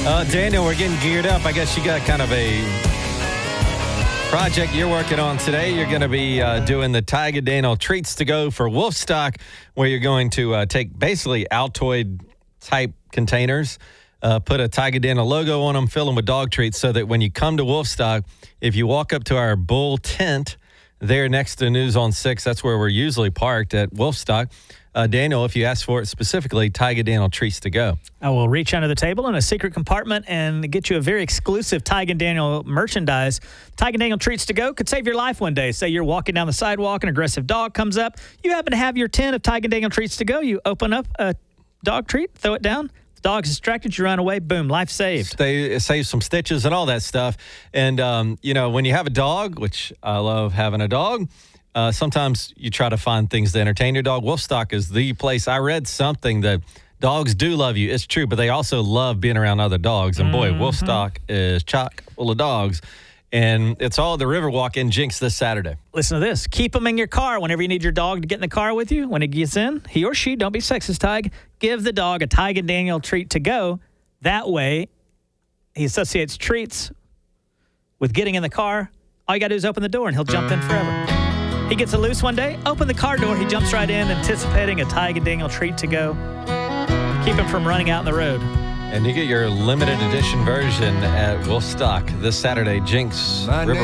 Daniel, we're getting geared up. I guess you got kind of a project you're working on today. You're going to be doing the Tiger Daniel Treats to Go for Wolfstock, where you're going to take basically Altoid type containers, put a Tiger Daniel logo on them, fill them with dog treats, so that when you come to Wolfstock, if you walk up to our bull tent there next to News on 6, that's where we're usually parked at Wolfstock. Daniel, if you ask for it specifically, Tiger Daniel Treats to Go. I will reach under the table in a secret compartment and get you a very exclusive Tiger Daniel merchandise. Tiger Daniel Treats to Go could save your life one day. Say you're walking down the sidewalk, an aggressive dog comes up. You happen to have your tin of Tiger Daniel Treats to Go. You open up a dog treat, throw it down. The dog's distracted, you run away, boom, life saved. Save some stitches and all that stuff. And, when you have a dog, which I love having a dog, sometimes you try to find things to entertain your dog. Wolfstock is the place. I read something that dogs do love you. It's true, but they also love being around other dogs. And boy, Wolfstock is chock full of dogs. And it's all at the Riverwalk in Jinx this Saturday. Listen to this. Keep them in your car whenever you need your dog to get in the car with you. When he gets in, he or she, don't be sexist, Tig, give the dog a Tiger Daniel treat to go. That way, he associates treats with getting in the car. All you got to do is open the door and he'll jump in forever. He gets a loose one day, open the car door, he jumps right in, anticipating a Tiger Daniel treat to go. Keep him from running out on the road. And you get your limited edition version at Wolfstock this Saturday, Jinx River.